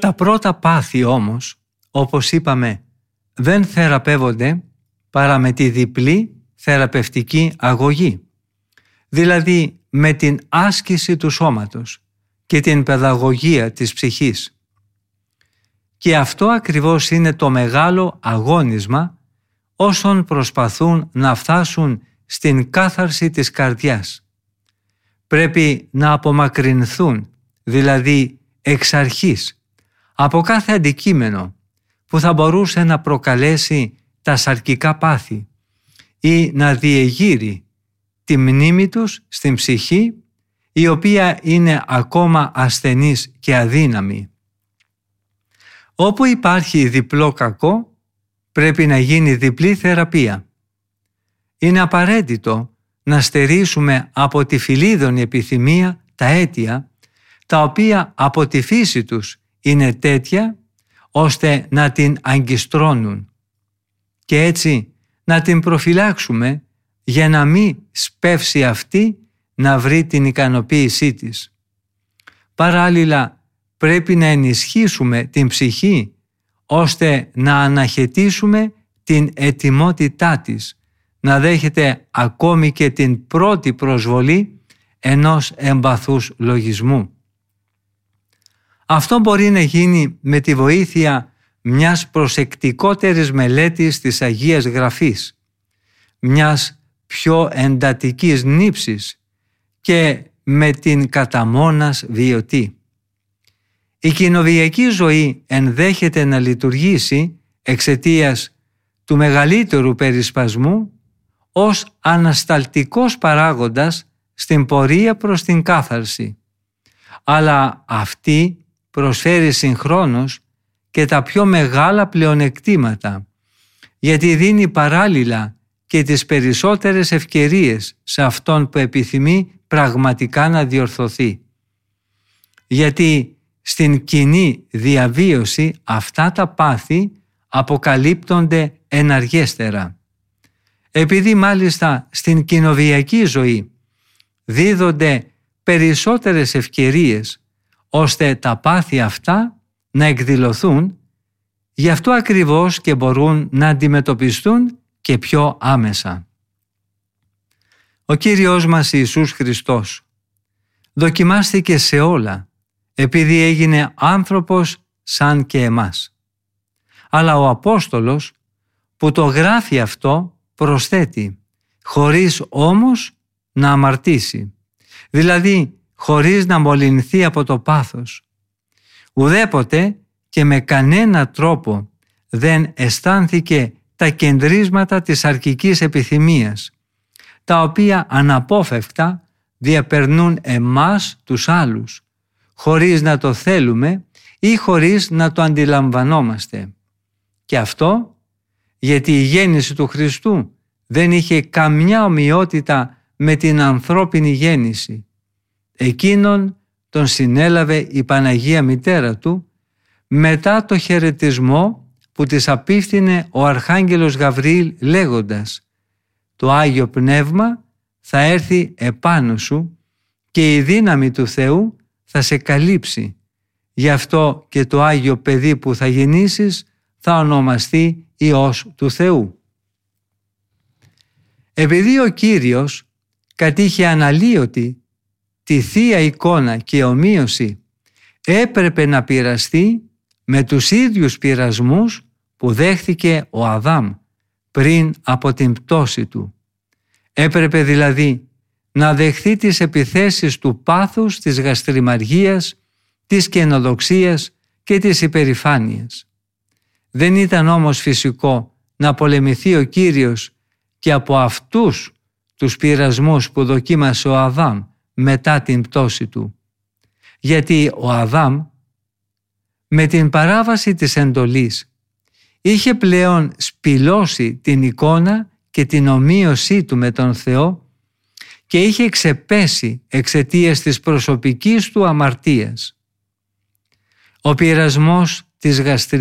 Τα πρώτα πάθη όμως, όπως είπαμε, δεν θεραπεύονται παρά με τη διπλή θεραπευτική αγωγή, δηλαδή με την άσκηση του σώματος και την παιδαγωγία της ψυχής. Και αυτό ακριβώς είναι το μεγάλο αγώνισμα όσων προσπαθούν να φτάσουν στην κάθαρση της καρδιάς. Πρέπει να απομακρυνθούν, δηλαδή εξ αρχής, από κάθε αντικείμενο που θα μπορούσε να προκαλέσει τα σαρκικά πάθη ή να διεγείρει τη μνήμη τους στην ψυχή, η οποία είναι ακόμα ασθενής και αδύναμη. Όπου υπάρχει διπλό κακό, πρέπει να γίνει διπλή θεραπεία. Είναι απαραίτητο να στερήσουμε από τη φιλίδωνη επιθυμία τα αίτια, τα οποία από τη φύση τους είναι τέτοια, ώστε να την αγκιστρώνουν και έτσι να την προφυλάξουμε για να μην σπεύσει αυτή να βρει την ικανοποίησή της. Παράλληλα, πρέπει να ενισχύσουμε την ψυχή ώστε να αναχαιτήσουμε την ετοιμότητά της, να δέχεται ακόμη και την πρώτη προσβολή ενός εμπαθούς λογισμού. Αυτό μπορεί να γίνει με τη βοήθεια μιας προσεκτικότερης μελέτης της Αγίας Γραφής, μιας πιο εντατικής νύψης και με την κατά μόνας βιωτή. Η κοινοβιακή ζωή ενδέχεται να λειτουργήσει εξαιτίας του μεγαλύτερου περισπασμού ως ανασταλτικός παράγοντας στην πορεία προς την κάθαρση, αλλά αυτή προσφέρει συγχρόνως και τα πιο μεγάλα πλεονεκτήματα, γιατί δίνει παράλληλα και τις περισσότερες ευκαιρίες σε αυτόν που επιθυμεί πραγματικά να διορθωθεί. Γιατί στην κοινή διαβίωση αυτά τα πάθη αποκαλύπτονται εναργέστερα. Επειδή μάλιστα στην κοινοβιακή ζωή δίδονται περισσότερες ευκαιρίες ώστε τα πάθη αυτά να εκδηλωθούν, γι' αυτό ακριβώς και μπορούν να αντιμετωπιστούν και πιο άμεσα. Ο Κύριος μας Ιησούς Χριστός δοκιμάστηκε σε όλα, επειδή έγινε άνθρωπος σαν και εμάς. Αλλά ο Απόστολος που το γράφει αυτό προσθέτει, χωρίς όμως να αμαρτήσει, δηλαδή χωρίς να μολυνθεί από το πάθος. Ουδέποτε και με κανένα τρόπο δεν αισθάνθηκε τα κεντρίσματα της αρκικής επιθυμίας, τα οποία αναπόφευκτα διαπερνούν εμάς τους άλλους, χωρίς να το θέλουμε ή χωρίς να το αντιλαμβανόμαστε. Και αυτό γιατί η γέννηση του Χριστού δεν είχε καμιά ομοιότητα με την ανθρώπινη γέννηση. Εκείνον τον συνέλαβε η Παναγία Μητέρα του μετά το χαιρετισμό που της απίφθινε ο Αρχάγγελος Γαβριήλ λέγοντας «Το Άγιο Πνεύμα θα έρθει επάνω σου και η δύναμη του Θεού θα σε καλύψει. Γι' αυτό και το Άγιο Παιδί που θα γεννήσεις θα ονομαστεί Υιός του Θεού». Επειδή ο Κύριος κατήχε αναλύωτη τη Θεία εικόνα και ομοίωση, έπρεπε να πειραστεί με τους ίδιους πειρασμούς που δέχθηκε ο Αδάμ πριν από την πτώση του. Έπρεπε δηλαδή να δεχθεί τις επιθέσεις του πάθους, της γαστριμαργίας, της καινοδοξίας και της υπερηφάνειας. Δεν ήταν όμως φυσικό να πολεμηθεί ο Κύριος και από αυτούς τους πειρασμούς που δοκίμασε ο Αδάμ μετά την πτώση του. Γιατί ο Αδάμ με την παράβαση της εντολής είχε πλέον σπηλώσει την εικόνα και την ομοίωσή του με τον Θεό και είχε ξεπέσει εξαιτίας της προσωπικής του αμαρτίας. Ο πειρασμός της